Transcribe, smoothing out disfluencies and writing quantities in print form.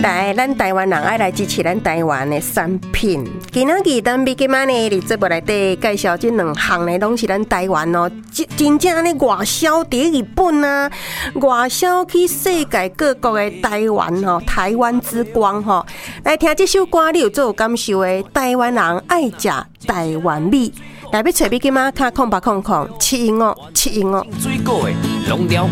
来，咱台湾人爱来支持咱台湾的产品。今仔日咱美金仔呢，伫节目内底介绍这两项呢，拢是咱台湾哦，真正呢外销伫日本啊，外销去世界各国的台湾吼，台湾之光吼。来听这首歌，你有做感受的？台湾人爱食台湾米。来，要找美金仔卡0800715715。